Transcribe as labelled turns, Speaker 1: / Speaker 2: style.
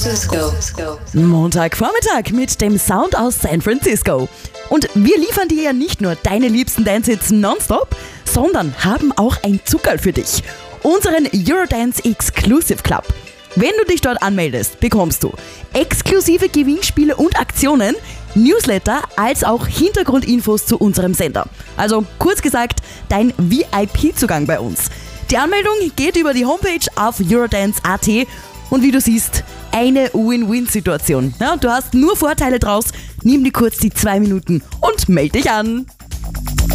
Speaker 1: Montagvormittag mit dem Sound aus San Francisco. Und wir liefern dir ja nicht nur deine liebsten Dance-Hits nonstop, sondern haben auch ein Zuckerl für dich. Unseren Eurodance Exclusive Club. Wenn du dich dort anmeldest, bekommst du exklusive Gewinnspiele und Aktionen, Newsletter als auch Hintergrundinfos zu unserem Sender. Also kurz gesagt, dein VIP-Zugang bei uns. Die Anmeldung geht über die Homepage auf eurodance.at und wie du siehst, eine Win-Win-Situation. Ja, du hast nur Vorteile draus. Nimm dir kurz die 2 Minuten und melde dich an.